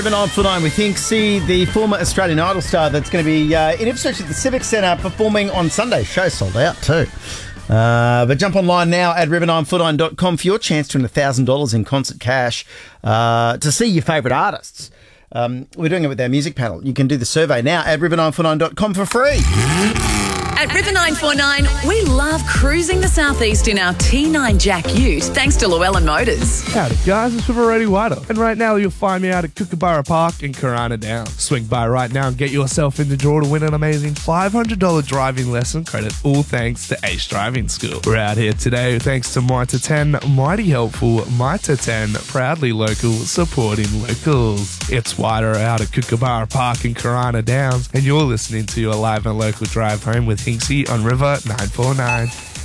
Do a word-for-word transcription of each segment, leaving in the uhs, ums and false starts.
nine four nine with Hinksy, the former Australian Idol star that's going to be uh, in Ipswich at the Civic Centre performing on Sunday. Show sold out too. Uh, but jump online now at river nine four nine dot com for your chance to win one thousand dollars in concert cash uh, to see your favourite artists. Um, we're doing it with our music panel. You can do the survey now at river nine four nine dot com for free. At River nine four nine, we love cruising the southeast in our T nine Jack Ute, thanks to Llewellyn Motors. Howdy guys, it's River Radio Wider, and right now you'll find me out at Kookaburra Park in Corona Downs. Swing by right now and get yourself in the draw to win an amazing five hundred dollars driving lesson credit, all thanks to Ace Driving School. We're out here today thanks to Mitre ten, mighty helpful, Mitre ten, proudly local, supporting locals. It's Wider out at Kookaburra Park in Corona Downs, and you're listening to your live and local drive home with Hinksy on River nine four nine.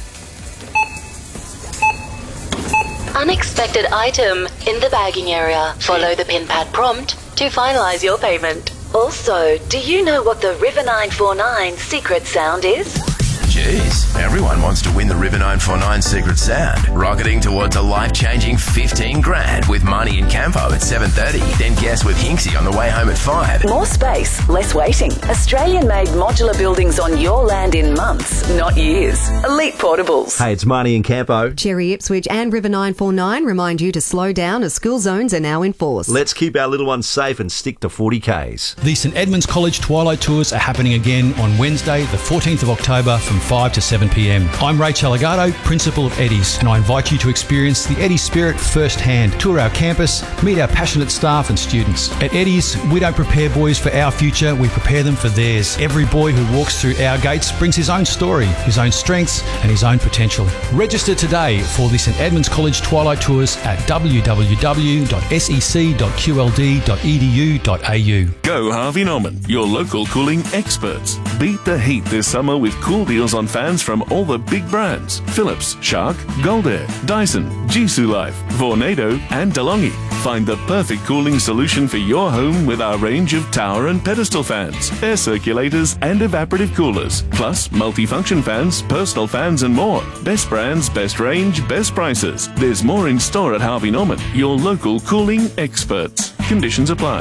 Unexpected item in the bagging area. Follow the pin pad prompt to finalise your payment. Also, do you know what the River nine four nine secret sound is? Jeez, everyone wants to win the River nine four nine secret sound. Rocketing towards a life-changing fifteen grand with Marnie and Campo at seven thirty. Then guess with Hinksy on the way home at five. More space, less waiting. Australian-made modular buildings on your land in months, not years. Elite Portables. Hey, it's Marnie and Campo. Cherry Ipswich and River nine four nine remind you to slow down as school zones are now in force. Let's keep our little ones safe and stick to forty kays. The St Edmunds College Twilight Tours are happening again on Wednesday, the fourteenth of October from five to seven p m. I'm Rachel Agato, Principal of Eddie's, and I invite you to experience the Eddie's spirit firsthand. Tour our campus, meet our passionate staff and students. At Eddie's, we don't prepare boys for our future, we prepare them for theirs. Every boy who walks through our gates brings his own story, his own strengths and his own potential. Register today for the St Edmunds College Twilight Tours at w w w dot s e c dot q l d dot e d u dot a u. Go Harvey Norman, your local cooling experts. Beat the heat this summer with cool deals on fans from all the big brands: Philips, Shark, Goldair, Dyson, Jisoo Life, Vornado and DeLonghi. Find the perfect cooling solution for your home with our range of tower and pedestal fans, air circulators and evaporative coolers, plus multifunction fans, personal fans and more. Best brands, best range, best prices. There's more in store at Harvey Norman, your local cooling experts. Conditions apply.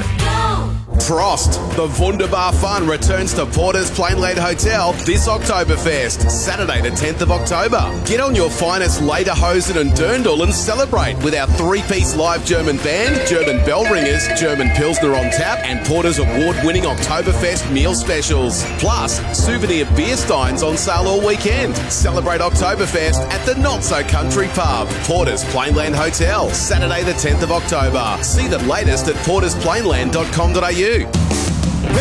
Frost, the Wunderbar Fun returns to Porter's Plainland Hotel this Oktoberfest, Saturday the tenth of October. Get on your finest Lederhosen and Dirndl and celebrate with our three-piece live German band, German bell ringers, German Pilsner on tap, and Porter's award-winning Oktoberfest meal specials. Plus, souvenir beer steins on sale all weekend. Celebrate Oktoberfest at the Not-So-Country Pub, Porter's Plainland Hotel, Saturday the tenth of October. See the latest at porters plainland dot com dot a u. Redmond's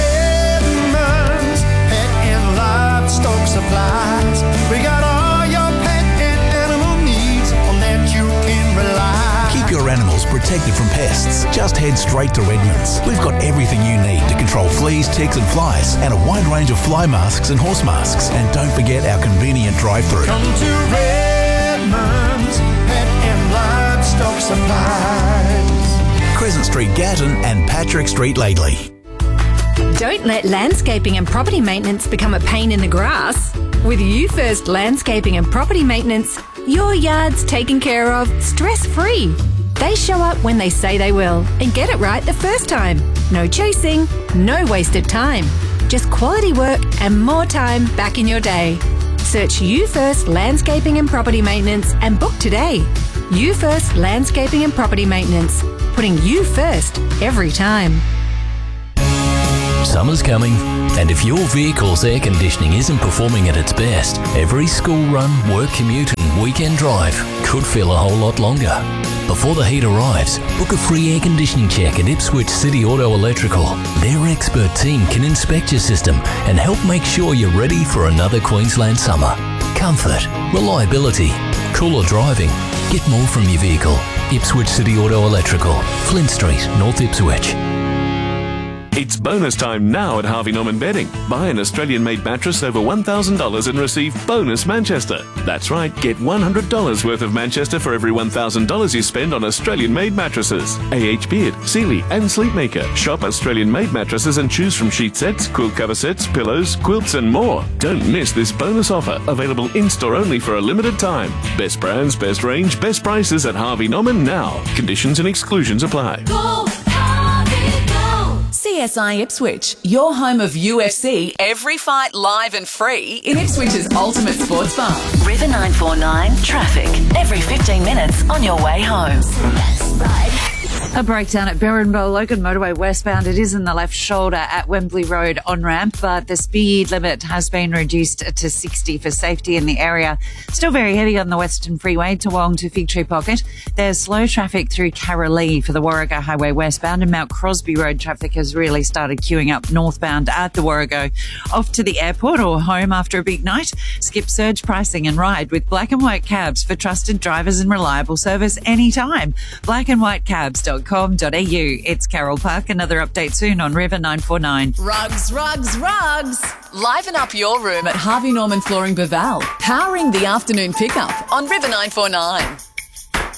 Pet and Livestock Supplies. We got all your pet and animal needs, on that you can rely. Keep your animals protected from pests. Just head straight to Redmond's. We've got everything you need to control fleas, ticks and flies, and a wide range of fly masks and horse masks. And don't forget our convenient drive-through. Come to Redmond's Pet and Livestock Supplies. Crescent Street, Gatton and Patrick Street, Laidley. Don't let landscaping and property maintenance become a pain in the grass. With You First Landscaping and Property Maintenance, your yard's taken care of stress-free. They show up when they say they will and get it right the first time. No chasing, no wasted time. Just quality work and more time back in your day. Search You First Landscaping and Property Maintenance and book today. You First Landscaping and Property Maintenance. Putting you first every time. Summer's coming, and if your vehicle's air conditioning isn't performing at its best, every school run, work commute and weekend drive could feel a whole lot longer. Before the heat arrives, book a free air conditioning check at Ipswich City Auto Electrical. Their expert team can inspect your system and help make sure you're ready for another Queensland summer. Comfort, reliability, cooler driving. Get more from your vehicle. Ipswich City Auto Electrical, Flint Street, North Ipswich. It's bonus time now at Harvey Norman Bedding. Buy an Australian-made mattress over one thousand dollars and receive bonus Manchester. That's right, get one hundred dollars worth of Manchester for every one thousand dollars you spend on Australian-made mattresses. A H Beard, Sealy and Sleepmaker. Shop Australian-made mattresses and choose from sheet sets, quilt cover sets, pillows, quilts and more. Don't miss this bonus offer, available in-store only for a limited time. Best brands, best range, best prices at Harvey Norman now. Conditions and exclusions apply. Go, Harvey, go. C S I Ipswich, your home of U F C, every fight live and free in Ipswich's ultimate sports bar. River nine four nine traffic every fifteen minutes on your way home. A breakdown at Berrinba Logan Motorway westbound. It is in the left shoulder at Wembley Road on-ramp, but the speed limit has been reduced to sixty for safety in the area. Still very heavy on the Western Freeway, Toowong to Fig Tree Pocket. There's slow traffic through Carralee for the Warrego Highway westbound, and Mount Crosby Road traffic has really started queuing up northbound at the Warrego. Off to the airport or home after a big night? Skip surge pricing and ride with Black and White Cabs for trusted drivers and reliable service anytime. black and white cabs dot com dot a u. It's Carol Park. Another update soon on River nine four nine. Rugs, rugs, rugs. Liven up your room at Harvey Norman Flooring Baval. Powering the afternoon pickup on River nine four nine.